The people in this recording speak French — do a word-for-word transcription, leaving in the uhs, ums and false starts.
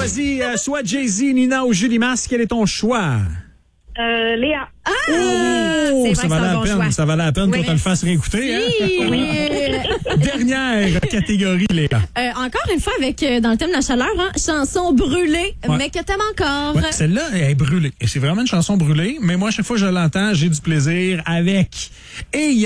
choisi euh, soit Jay-Z, Nina ou Julie Masse. Quel est ton choix? Euh, Léa. Ah! Oh, c'est ça vrai que c'est valait un la bon peine, choix. ça valait la peine Oui. qu'on te le fasse réécouter. Hein? Oui. Dernière catégorie, Léa. Euh, encore une fois, avec euh, dans le thème de la chaleur, hein, chanson brûlée, Ouais. mais que t'aimes encore. Ouais, celle-là, elle est brûlée. Et c'est vraiment une chanson brûlée, mais moi, à chaque fois que je l'entends, j'ai du plaisir avec. Et il y a